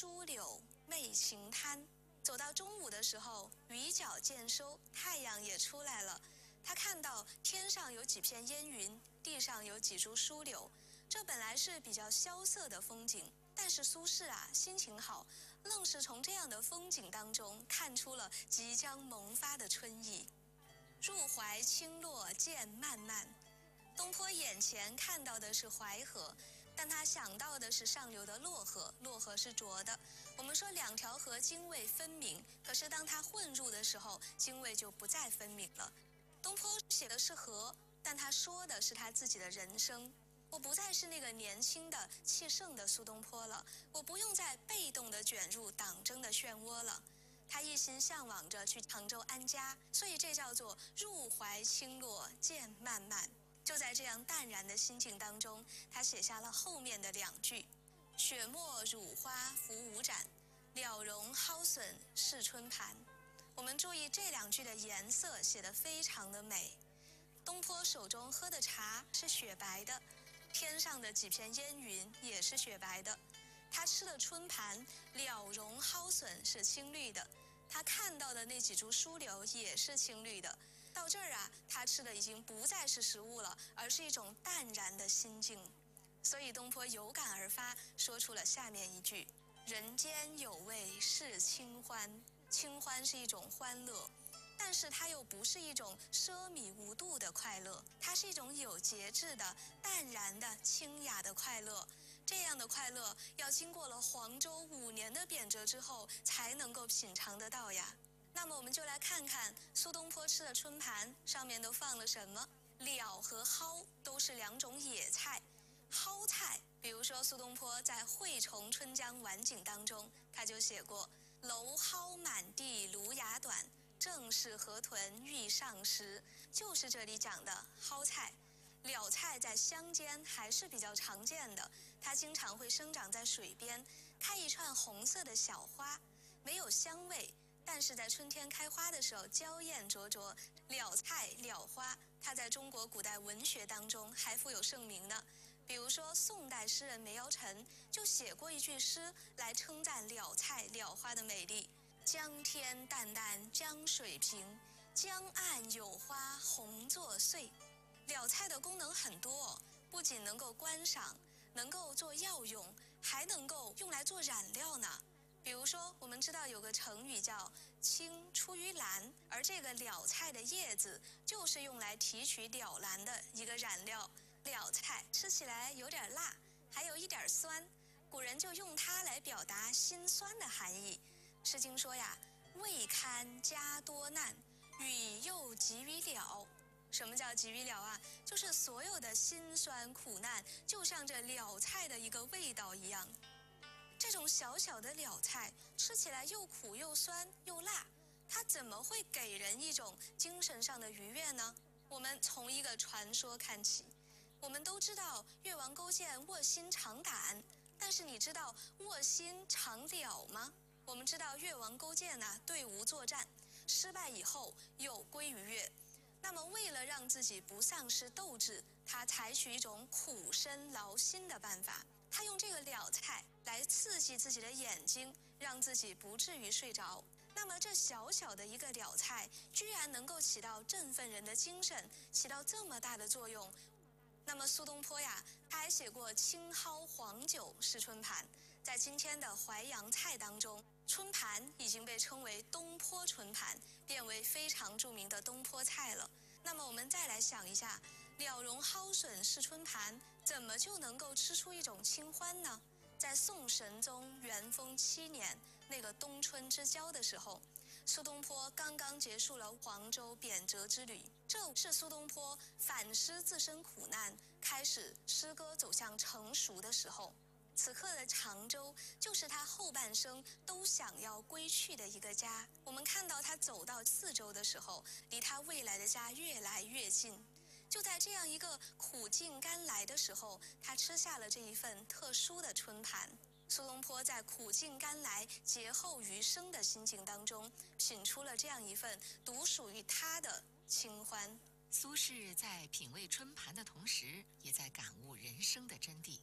疏柳媚晴滩。走到中午的时候，鱼角渐收，太阳也出来了。他看到天上有几片烟云，地上有几株疏柳，这本来是比较萧瑟的风景，但是苏轼心情好，愣是从这样的风景当中看出了即将萌发的春意。入怀清落渐漫漫，东坡眼前看到的是淮河，但他想到的是上游的洛河，洛河是浊的。我们说两条河泾渭分明，可是当它混入的时候，泾渭就不再分明了。东坡写的是河，但他说的是他自己的人生。我不再是那个年轻的气盛的苏东坡了，我不用再被动地卷入党争的漩涡了。他一心向往着去杭州安家，所以这叫做入怀清落渐漫漫。就在这样淡然的心境当中，他写下了后面的两句：雪沫乳花浮无盏，了容蒿笋是春盘。我们注意这两句的颜色写得非常的美。东坡手中喝的茶是雪白的，天上的几片烟云也是雪白的。他吃的春盘了容蒿笋是青绿的，他看到的那几株疏柳也是青绿的。到这儿他吃的已经不再是食物了，而是一种淡然的心境。所以东坡有感而发，说出了下面一句：人间有味是清欢。清欢是一种欢乐，但是它又不是一种奢靡无度的快乐，它是一种有节制的、淡然的、清雅的快乐。这样的快乐要经过了黄州5年的贬谪之后才能够品尝得到呀。那么我们就来看看苏东坡吃的春盘上面都放了什么。了和蒿都是两种野菜。蒿菜，比如说苏东坡在《惠崇春江晚景》当中，他就写过：蒌蒿满地芦芽短，正是河豚欲上时。就是这里讲的蒿菜。了菜在乡间还是比较常见的，它经常会生长在水边，开一串红色的小花，没有香味，但是在春天开花的时候娇艳灼灼。了菜了花，它在中国古代文学当中还富有盛名呢。比如说宋代诗人梅尧臣就写过一句诗来称赞了菜了花的美丽：江天淡淡江水平，江岸有花红作穗。了菜的功能很多，不仅能够观赏，能够做药用，还能够用来做染料呢。比如说我们知道有个成语叫青出于蓝，而这个了菜的叶子就是用来提取了蓝的一个染料。了菜吃起来有点辣，还有一点酸，古人就用它来表达辛酸的含义。诗经说呀：未堪家多难，与又及于了。什么叫及于了就是所有的辛酸苦难就像这了菜的一个味道一样。这种小小的了菜吃起来又苦又酸又辣，它怎么会给人一种精神上的愉悦呢？我们从一个传说看起。我们都知道越王勾践卧薪尝胆，但是你知道卧薪尝了吗？我们知道越王勾践对吴作战失败以后又归于越，那么为了让自己不丧失斗志，他采取一种苦身劳心的办法，他用这个了菜来刺激自己的眼睛，让自己不至于睡着。那么这小小的一个了菜居然能够起到振奋人的精神，起到这么大的作用。那么苏东坡他还写过青蒿黄酒是春盘。在今天的淮扬菜当中，春盘已经被称为东坡春盘，变为非常著名的东坡菜了。那么我们再来想一下，了容蒿笋是春盘怎么就能够吃出一种清欢呢？在宋神宗元丰7年那个冬春之交的时候，苏东坡刚刚结束了黄州贬谪之旅，这是苏东坡反思自身苦难，开始诗歌走向成熟的时候。此刻的常州就是他后半生都想要归去的一个家。我们看到他走到4州的时候，离他未来的家越来越近。就在这样一个苦尽甘来的时候，他吃下了这一份特殊的春盘。苏东坡在苦尽甘来、劫后余生的心境当中，品出了这样一份独属于他的清欢。 苏轼在品味春盘的同时，也在感悟人生的真谛。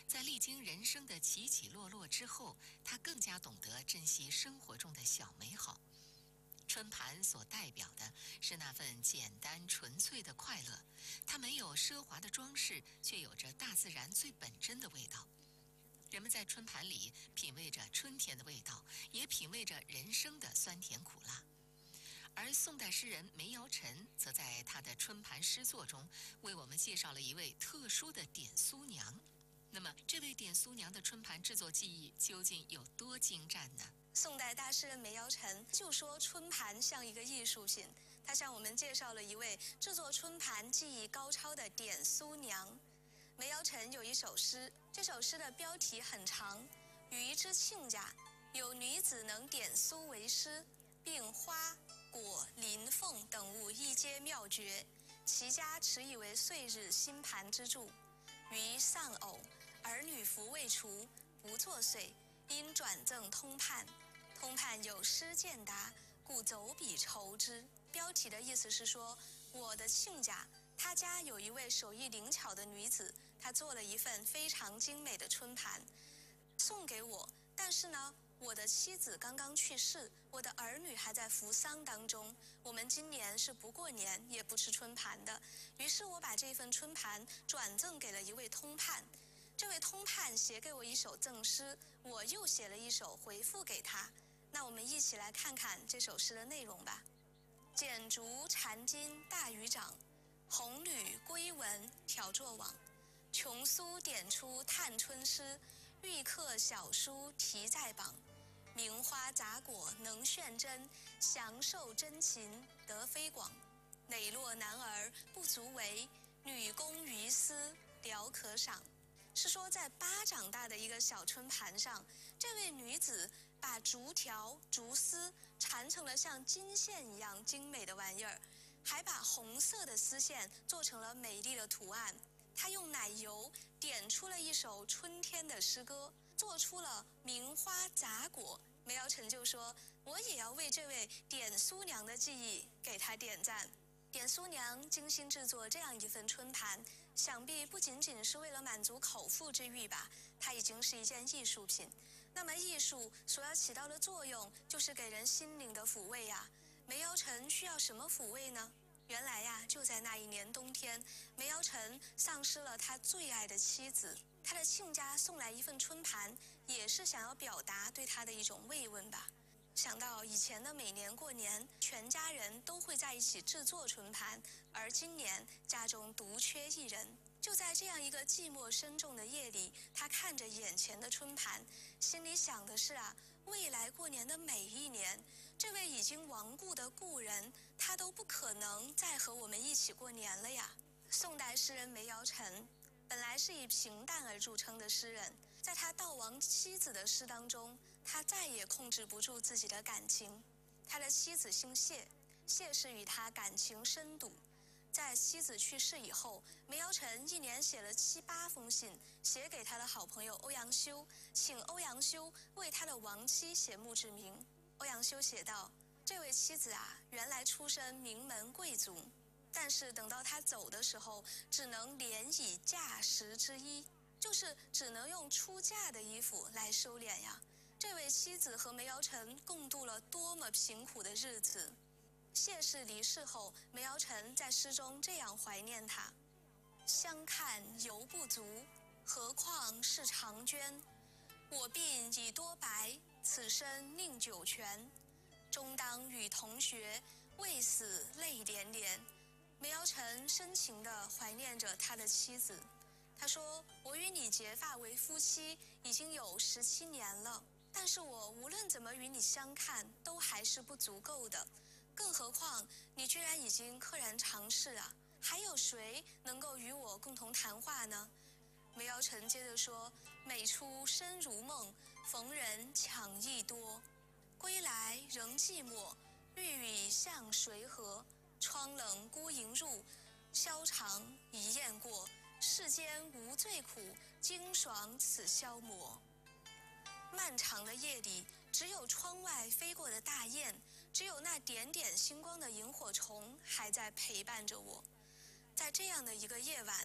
在历经人生的起起落落之后，他更加懂得珍惜生活中的小美好。春盘所代表的是那份简单纯粹的快乐，它没有奢华的装饰，却有着大自然最本真的味道。人们在春盘里品味着春天的味道，也品味着人生的酸甜苦辣。而宋代诗人梅尧臣则在他的春盘诗作中为我们介绍了一位特殊的点苏娘。那么，这位点苏娘的春盘制作技艺究竟有多精湛呢？ 宋代大诗人梅尧臣就说春盘像一个艺术品，他向我们介绍了一位制作春盘技艺高超的点苏娘。梅尧臣有一首诗，这首诗的标题很长，余之亲家，有女子能点苏为诗，并花果麟凤等物一皆妙绝，其家持以为岁日新盘之助。余丧偶，儿女服未除，不作岁，因转赠通判。通判有诗见达，故走笔酬之。标题的意思是说，我的亲家他家有一位手艺灵巧的女子，她做了一份非常精美的春盘，送给我。但是呢，我的妻子刚刚去世，我的儿女还在服丧当中，我们今年是不过年也不吃春盘的。于是我把这份春盘转赠给了一位通判，这位通判写给我一首赠诗，我又写了一首回复给他。那我们一起来看看这首诗的内容吧。剪竹缠金大鱼掌，红缕归纹挑作网。琼酥点出探春诗，玉刻小书题在榜。名花杂果能炫真，祥寿珍禽得飞广。磊落男儿不足为，女工于丝聊可赏。是说在巴掌大的一个小春盘上，这位女子把竹条竹丝缠成了像金线一样精美的玩意儿，还把红色的丝线做成了美丽的图案。她用奶油点出了一首春天的诗歌，做出了名花杂果。梅尧臣就说，我也要为这位点苏娘的技艺给她点赞。点苏娘精心制作这样一份春盘，想必不仅仅是为了满足口腹之欲吧，它已经是一件艺术品。那么艺术所要起到的作用，就是给人心灵的抚慰呀。梅尧臣需要什么抚慰呢？原来呀，就在那一年冬天，梅尧臣丧失了他最爱的妻子，他的亲家送来一份春盘，也是想要表达对他的一种慰问吧。想到以前的每年过年，全家人都会在一起制作春盘，而今年家中独缺一人。就在这样一个寂寞深重的夜里，他看着眼前的春盘，心里想的是啊，未来过年的每一年，这位已经亡故的故人，他都不可能再和我们一起过年了呀。宋代诗人梅尧臣本来是以平淡而著称的诗人，在他悼亡妻子的诗当中，他再也控制不住自己的感情。他的妻子姓谢，谢氏与他感情深笃。在妻子去世以后，梅尧臣一连写了7、8封信，写给他的好朋友欧阳修，请欧阳修为他的亡妻写墓志铭。欧阳修写道，这位妻子啊，原来出身名门贵族，但是等到她走的时候，只能连以嫁食之衣，就是只能用出嫁的衣服来收敛呀。这位妻子和梅尧臣共度了多么贫苦的日子。谢氏离世后，梅尧臣在诗中这样怀念他：相看犹不足，何况是长娟。我鬓已多白，此身宁久全。终当与同学，未死泪连连。梅尧臣深情地怀念着他的妻子。他说，我与你结发为夫妻已经有17年了，但是我无论怎么与你相看，都还是不足够的。更何况你居然已经溘然长逝啊，还有谁能够与我共同谈话呢？梅尧臣接着说，每出深如梦，逢人抢意多。归来仍寂寞，绿雨向谁合？窗冷孤萤入，宵长一雁过。世间无最苦，经爽此消磨。漫长的夜里，只有窗外飞过的大雁，只有那点点星光的萤火虫还在陪伴着我。在这样的一个夜晚，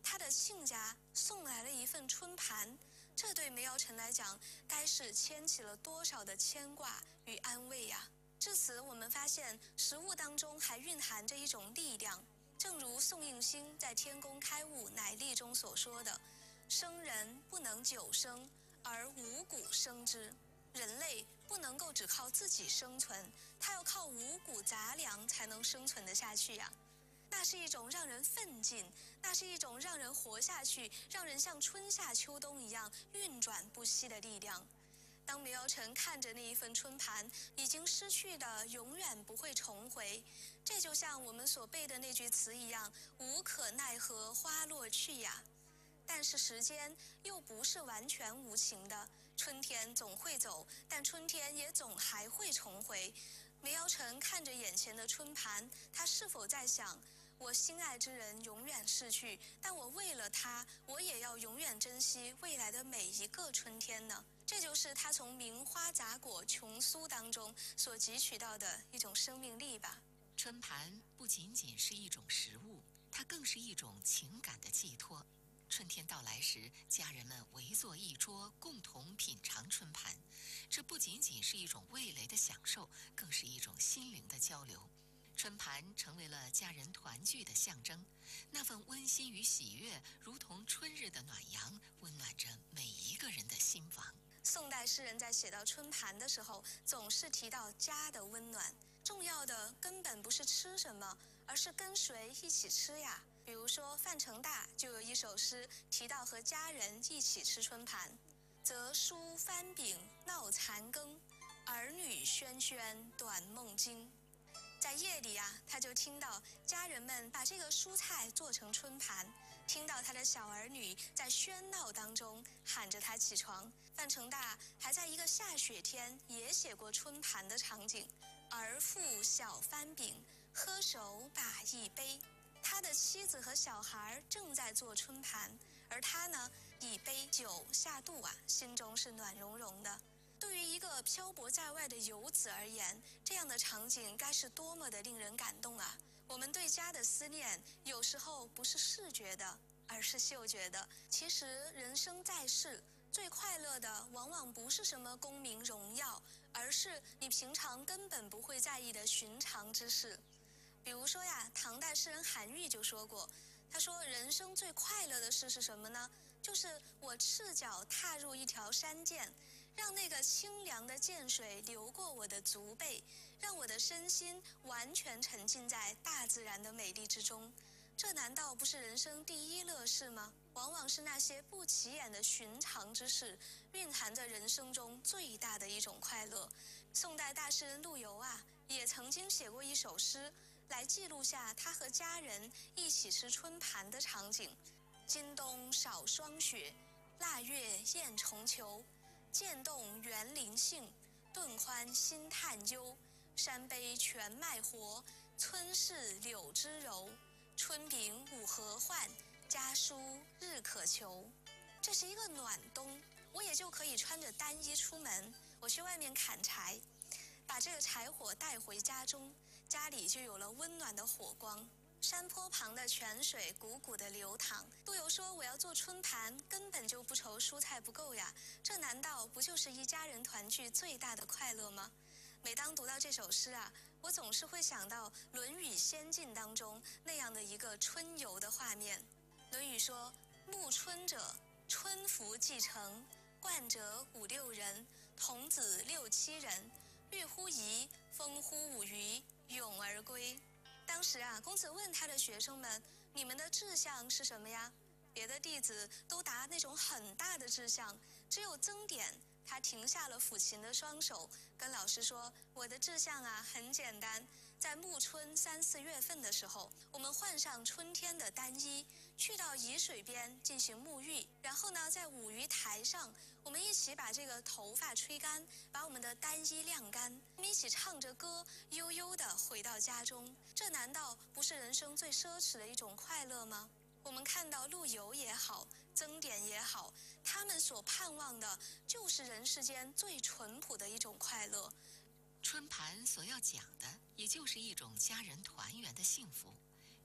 他的亲家送来了一份春盘，这对梅尧臣来讲，该是牵起了多少的牵挂与安慰呀！至此，我们发现食物当中还蕴含着一种力量，正如宋应星在《天工开物乃历》中所说的：“生人不能久生，而五谷生之。”人类不能够只靠自己生存，他要靠五谷杂粮才能生存得下去呀。那是一种让人奋进，那是一种让人活下去，让人像春夏秋冬一样运转不息的力量。当梅尧臣看着那一份春盘，已经失去的永远不会重回，这就像我们所背的那句词一样，无可奈何花落去呀。但是时间又不是完全无情的，春天总会走，但春天也总还会重回。梅尧臣看着眼前的春盘，他是否在想，我心爱之人永远逝去，但我为了他，我也要永远珍惜未来的每一个春天呢？这就是他从名花杂果琼酥当中所汲取到的一种生命力吧。 春盘不仅仅是一种食物，它更是一种情感的寄托。春天到来时，家人们围坐一桌，共同品尝春盘，这不仅仅是一种味蕾的享受，更是一种心灵的交流。春盘成为了家人团聚的象征，那份温馨与喜悦，如同春日的暖阳，温暖着每一个人的心房。 宋代诗人在写到春盘的时候，总是提到家的温暖。重要的根本不是吃什么，而是跟谁一起吃呀。比如说范成大就有一首诗提到和家人一起吃春盘：则书翻饼闹残羹，儿女喧喧短梦惊。在夜里啊，他就听到家人们把这个蔬菜做成春盘，听到他的小儿女在喧闹当中喊着他起床。范成大还在一个下雪天也写过春盘的场景：儿妇小翻饼，喝熟把一杯。他的妻子和小孩正在做春盘，而他呢，一杯酒下肚啊，心中是暖融融的。对于一个漂泊在外的游子而言，这样的场景该是多么的令人感动啊！我们对家的思念，有时候不是视觉的，而是嗅觉的。其实人生在世，最快乐的往往不是什么功名荣耀，而是你平常根本不会在意的寻常之事。比如说呀，唐代诗人韩愈就说过，他说人生最快乐的事是什么呢？就是我赤脚踏入一条山涧，让那个清凉的涧水流过我的足背，让我的身心完全沉浸在大自然的美丽之中。这难道不是人生第一乐事吗？往往是那些不起眼的寻常之事，蕴含着人生中最大的一种快乐。宋代大诗人陆游啊，也曾经写过一首诗，来记录下他和家人一起吃春盘的场景：今冬少霜雪，腊月雁重裘。渐动园林杏，顿欢新探幽。山杯全麦活，村市柳枝柔。春饼五合换，家书日可求。这是一个暖冬，我也就可以穿着单衣出门，我去外面砍柴，把这个柴火带回家中，家里就有了温暖的火光。山坡旁的泉水汩汩地流淌。陆游说我要做春盘，根本就不愁蔬菜不够呀，这难道不就是一家人团聚最大的快乐吗？每当读到这首诗啊，我总是会想到《论语仙境》当中那样的一个春游的画面。《论语》说：暮春者，春服既成，冠者五六人，童子六七人，乐乎沂，风乎舞雩，咏而归。当时啊，公子问他的学生们：你们的志向是什么呀？别的弟子都答那种很大的志向，只有曾点，他停下了抚琴的双手，跟老师说：我的志向啊很简单，在暮春3、4月份的时候，我们换上春天的单衣，去到沂水边进行沐浴，然后呢，在舞雩台上，我们一起把这个头发吹干，把我们的单衣晾干，我们一起唱着歌，悠悠地回到家中。这难道不是人生最奢侈的一种快乐吗？我们看到陆游也好，曾点也好，他们所盼望的就是人世间最淳朴的一种快乐。 春盘所要讲的，也就是一种家人团圆的幸福。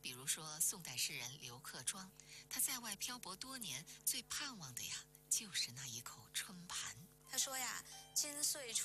比如说宋代诗人刘克庄，他在外漂泊多年，最盼望的呀，就是那一口春盘。 他说呀，金岁初